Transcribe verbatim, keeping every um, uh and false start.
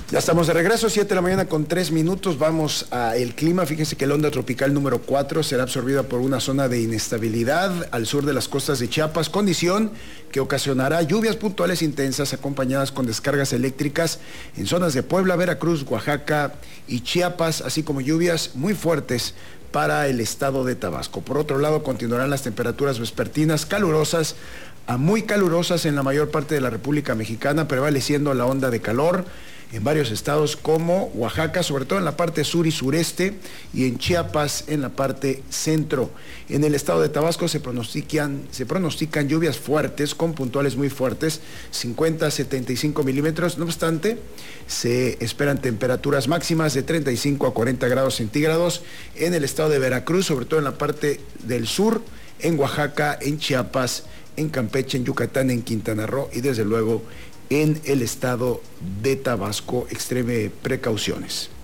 Ya estamos de regreso, siete de la mañana con tres minutos. Vamos al clima. Fíjense que la onda tropical número cuatro será absorbida por una zona de inestabilidad al sur de las costas de Chiapas, condición que ocasionará lluvias puntuales intensas acompañadas con descargas eléctricas en zonas de Puebla, Veracruz, Oaxaca y Chiapas, así como lluvias muy fuertes para el estado de Tabasco. Por otro lado, continuarán las temperaturas vespertinas calurosas a muy calurosas en la mayor parte de la República Mexicana, prevaleciendo la onda de calor en varios estados como Oaxaca, sobre todo en la parte sur y sureste, y en Chiapas en la parte centro. En el estado de Tabasco se pronostican, se pronostican lluvias fuertes, con puntuales muy fuertes, cincuenta a setenta y cinco milímetros. No obstante, se esperan temperaturas máximas de treinta y cinco a cuarenta grados centígrados en el estado de Veracruz, sobre todo en la parte del sur, en Oaxaca, en Chiapas, en Campeche, en Yucatán, en Quintana Roo y desde luego en el estado de Tabasco. Extreme precauciones.